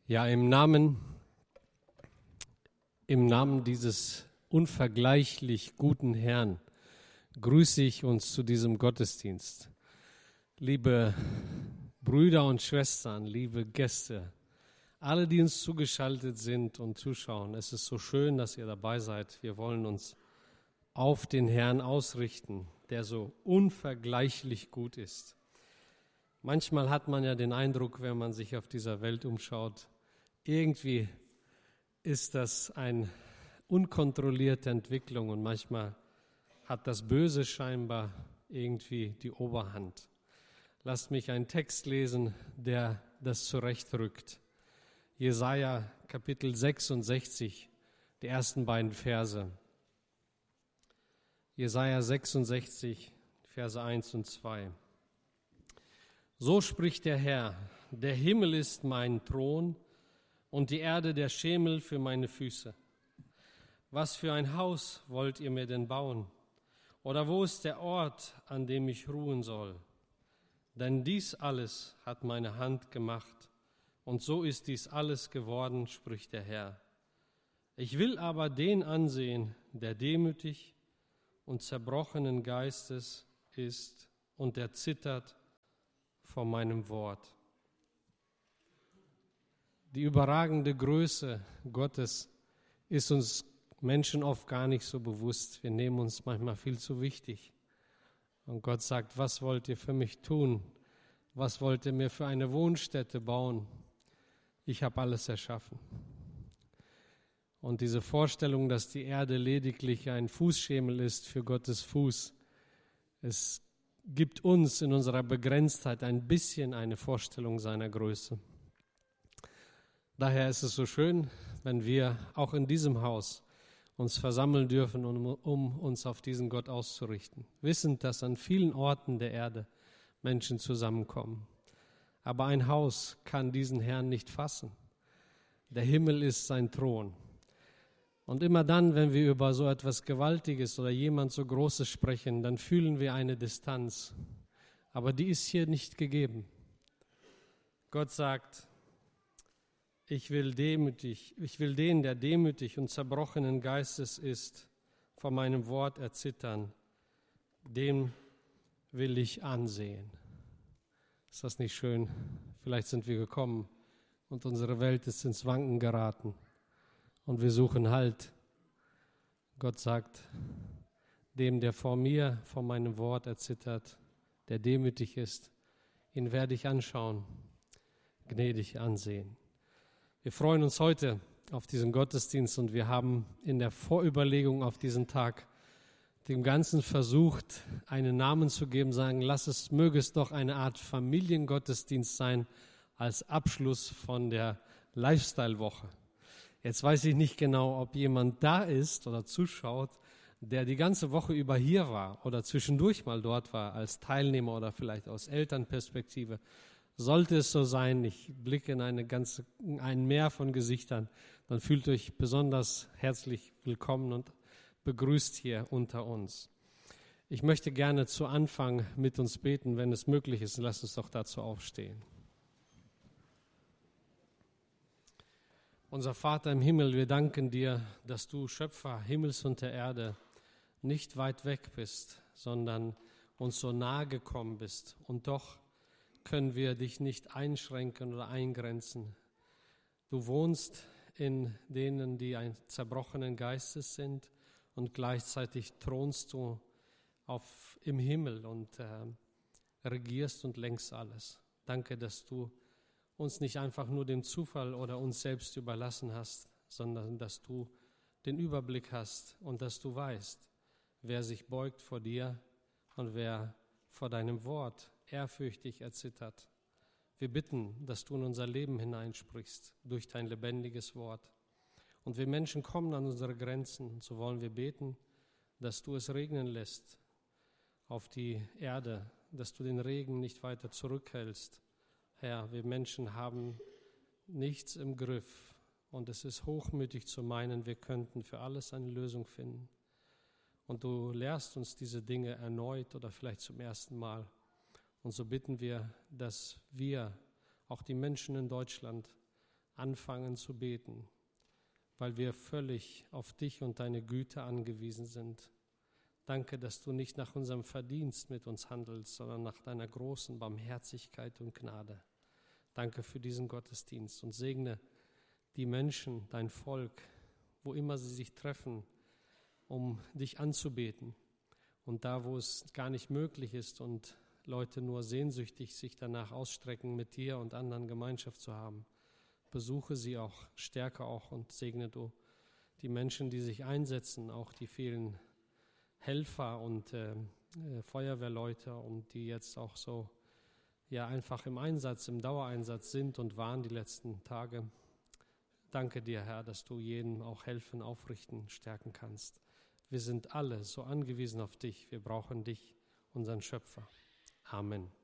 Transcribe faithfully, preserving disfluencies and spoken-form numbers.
Ja, im Namen, im Namen dieses unvergleichlich guten Herrn grüße ich uns zu diesem Gottesdienst. Liebe Brüder und Schwestern, liebe Gäste, alle, die uns zugeschaltet sind und zuschauen, es ist so schön, dass ihr dabei seid. Wir wollen uns auf den Herrn ausrichten, der so unvergleichlich gut ist. Manchmal hat man ja den Eindruck, wenn man sich auf dieser Welt umschaut, irgendwie ist das eine unkontrollierte Entwicklung und manchmal hat das Böse scheinbar irgendwie die Oberhand. Lasst mich einen Text lesen, der das zurechtrückt. Jesaja Kapitel sechsundsechzig, die ersten beiden Verse. Jesaja sechsundsechzig, Verse eins und zwei. So spricht der Herr, der Himmel ist mein Thron und die Erde der Schemel für meine Füße. Was für ein Haus wollt ihr mir denn bauen? Oder wo ist der Ort, an dem ich ruhen soll? Denn dies alles hat meine Hand gemacht, und so ist dies alles geworden, spricht der Herr. Ich will aber den ansehen, der demütig und zerbrochenen Geistes ist und der zittert vor meinem Wort. Die überragende Größe Gottes ist uns Menschen oft gar nicht so bewusst. Wir nehmen uns manchmal viel zu wichtig. Und Gott sagt, was wollt ihr für mich tun? Was wollt ihr mir für eine Wohnstätte bauen? Ich habe alles erschaffen. Und diese Vorstellung, dass die Erde lediglich ein Fußschemel ist für Gottes Fuß, es gibt uns in unserer Begrenztheit ein bisschen eine Vorstellung seiner Größe. Daher ist es so schön, wenn wir auch in diesem Haus uns versammeln dürfen, um, um uns auf diesen Gott auszurichten. Wissend, dass an vielen Orten der Erde Menschen zusammenkommen. Aber ein Haus kann diesen Herrn nicht fassen. Der Himmel ist sein Thron. Und immer dann, wenn wir über so etwas Gewaltiges oder jemand so Großes sprechen, dann fühlen wir eine Distanz. Aber die ist hier nicht gegeben. Gott sagt, ich will demütig, ich will den, der demütig und zerbrochenen Geistes ist, vor meinem Wort erzittern, dem will ich ansehen. Ist das nicht schön? Vielleicht sind wir gekommen und unsere Welt ist ins Wanken geraten und wir suchen Halt. Gott sagt, dem, der vor mir, vor meinem Wort erzittert, der demütig ist, ihn werde ich anschauen, gnädig ansehen. Wir freuen uns heute auf diesen Gottesdienst und wir haben in der Vorüberlegung auf diesen Tag dem Ganzen versucht, einen Namen zu geben, sagen, lass es, möge es doch eine Art Familiengottesdienst sein als Abschluss von der Lifestyle-Woche. Jetzt weiß ich nicht genau, ob jemand da ist oder zuschaut, der die ganze Woche über hier war oder zwischendurch mal dort war als Teilnehmer oder vielleicht aus Elternperspektive. Sollte es so sein, ich blicke in eine ganze, in ein Meer von Gesichtern, dann fühlt euch besonders herzlich willkommen und begrüßt hier unter uns. Ich möchte gerne zu Anfang mit uns beten, wenn es möglich ist. Lasst uns doch dazu aufstehen. Unser Vater im Himmel, wir danken dir, dass du Schöpfer Himmels und der Erde nicht weit weg bist, sondern uns so nahe gekommen bist und doch können wir dich nicht einschränken oder eingrenzen. Du wohnst in denen, die ein zerbrochenen Geistes sind und gleichzeitig thronst du auf, im Himmel und äh, regierst und lenkst alles. Danke, dass du uns nicht einfach nur dem Zufall oder uns selbst überlassen hast, sondern dass du den Überblick hast und dass du weißt, wer sich beugt vor dir und wer vor deinem Wort ehrfürchtig erzittert. Wir bitten, dass du in unser Leben hineinsprichst durch dein lebendiges Wort. Und wir Menschen kommen an unsere Grenzen, so wollen wir beten, dass du es regnen lässt auf die Erde, dass du den Regen nicht weiter zurückhältst. Herr, wir Menschen haben nichts im Griff und es ist hochmütig zu meinen, wir könnten für alles eine Lösung finden. Und du lehrst uns diese Dinge erneut oder vielleicht zum ersten Mal. Und so bitten wir, dass wir, auch die Menschen in Deutschland, anfangen zu beten, weil wir völlig auf dich und deine Güte angewiesen sind. Danke, dass du nicht nach unserem Verdienst mit uns handelst, sondern nach deiner großen Barmherzigkeit und Gnade. Danke für diesen Gottesdienst und segne die Menschen, dein Volk, wo immer sie sich treffen, um dich anzubeten. Und da, wo es gar nicht möglich ist und Leute nur sehnsüchtig sich danach ausstrecken, mit dir und anderen Gemeinschaft zu haben, besuche sie auch, stärke auch und segne du die Menschen, die sich einsetzen, auch die vielen Helfer und äh, äh, Feuerwehrleute und die jetzt auch so ja einfach im Einsatz, im Dauereinsatz sind und waren die letzten Tage. Danke dir, Herr, dass du jeden auch helfen, aufrichten, stärken kannst. Wir sind alle so angewiesen auf dich. Wir brauchen dich, unseren Schöpfer. Amen.